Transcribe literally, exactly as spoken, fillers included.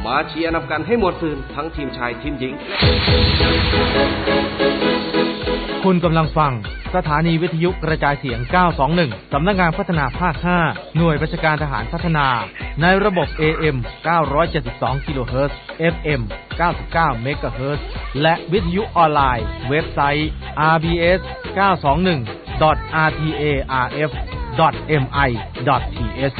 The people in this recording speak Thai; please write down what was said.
มาเชียร์นำกันให้หมดซื่นทั้งทีมชายทีมหญิงคุณกำลังฟังสถานีวิทยุกระจายเสียงเก้าสองหนึ่งสำนักงานพัฒนาภาคห้าหน่วยบัญชาการทหารพัฒนาในระบบ เอ เอ็ม เก้าร้อยเจ็ดสิบสอง กิโลเฮิรตซ์ เอฟ เอ็ม เก้าสิบเก้า เมกะเฮิรตซ์และวิทยุออนไลน์เว็บไซต์ อาร์ บี เอส เก้าสองหนึ่ง ดอท อาร์ ที เอ อาร์ เอฟ ดอท เอ็ม ไอ ดอท ที เอช